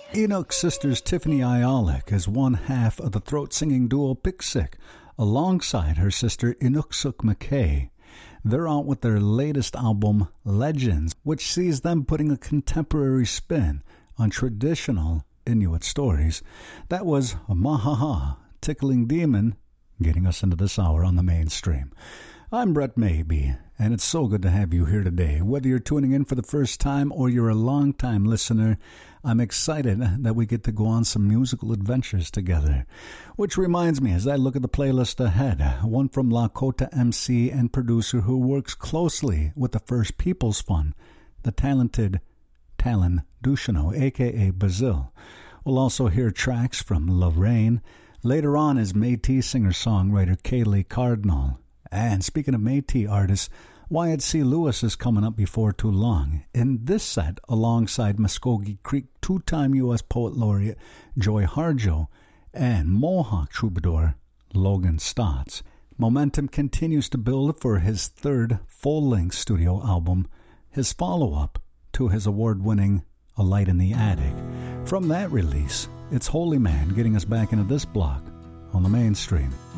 Enoch's sisters Tiffany Ayalik is one half of the throat-singing duo Pixic, alongside her sister Inukshuk McKay. They're out with their latest album, Legends, which sees them putting a contemporary spin on traditional Inuit stories. That was Mahaha, Tickling Demon, getting us into this hour on the mainstream. I'm Brett Maybe, and it's so good to have you here today. Whether you're tuning in for the first time or you're a long-time listener, I'm excited that we get to go on some musical adventures together. Which reminds me, as I look at the playlist ahead, one from Lakota MC and producer who works closely with the First Peoples Fund, the talented Talon Duchesneau, a.k.a. Bazil. We'll also hear tracks from Lorraine. Later on is Métis singer-songwriter Kaylee Cardinal. And speaking of Métis artists, Wyatt C. Lewis is coming up before too long. In this set, alongside Muskogee Creek two-time U.S. Poet Laureate Joy Harjo and Mohawk troubadour Logan Stotts. Momentum continues to build for his third full-length studio album, his follow-up to his award-winning A Light in the Attic. From that release, it's Holy Man getting us back into this block on the mainstream.